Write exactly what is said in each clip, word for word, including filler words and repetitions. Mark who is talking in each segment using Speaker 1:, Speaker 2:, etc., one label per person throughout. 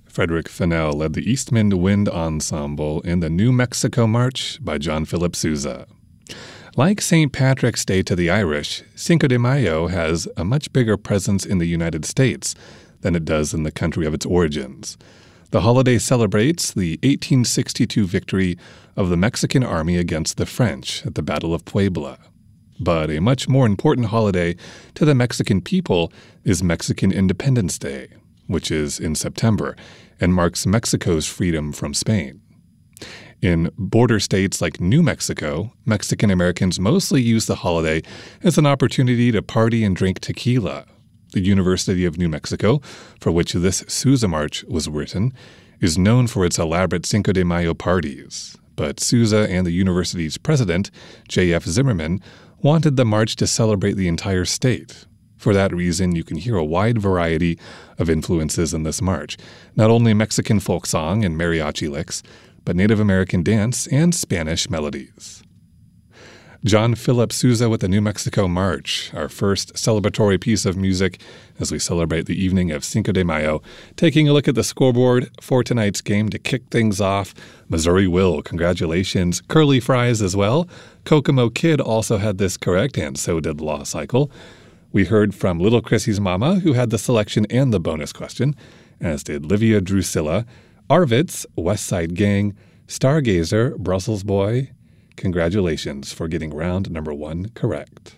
Speaker 1: Frederick Fennell led the Eastman Wind Ensemble in the New Mexico March by John Philip Sousa. Like Saint Patrick's Day to the Irish, Cinco de Mayo has a much bigger presence in the United States than it does in the country of its origins. The holiday celebrates the eighteen sixty-two victory of the Mexican army against the French at the Battle of Puebla. But a much more important holiday to the Mexican people is Mexican Independence Day, which is in September and marks Mexico's freedom from Spain. In border states like New Mexico, Mexican Americans mostly use the holiday as an opportunity to party and drink tequila. The University of New Mexico, for which this Sousa March was written, is known for its elaborate Cinco de Mayo parties. But Sousa and the university's president, J F Zimmerman, wanted the march to celebrate the entire state. For that reason, you can hear a wide variety of influences in this march, not only Mexican folk song and mariachi licks, but Native American dance and Spanish melodies. John Philip Sousa with the New Mexico March, our first celebratory piece of music as we celebrate the evening of Cinco de Mayo. Taking a look at the scoreboard for tonight's game to kick things off, Missouri will. Congratulations. Curly Fries as well. Kokomo Kid also had this correct, and so did Law Cycle. We heard from Little Chrissy's mama, who had the selection and the bonus question, as did Livia Drusilla, Arvitz, West Side Gang, Stargazer, Brussels Boy. Congratulations for getting round number one correct.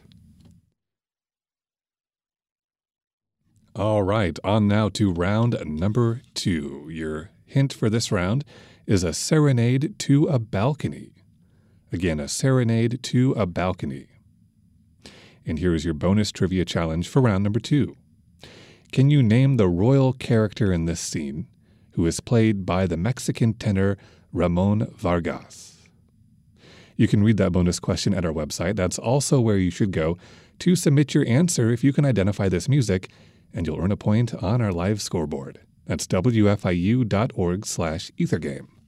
Speaker 1: All right, on now to round number two. Your hint for this round is a serenade to a balcony. Again, a serenade to a balcony. And here is your bonus trivia challenge for round number two. Can you name the royal character in this scene who is played by the Mexican tenor Ramon Vargas? You can read that bonus question at our website. That's also where you should go to submit your answer if you can identify this music, and you'll earn a point on our live scoreboard. That's W F I U dot org slash Ethergame.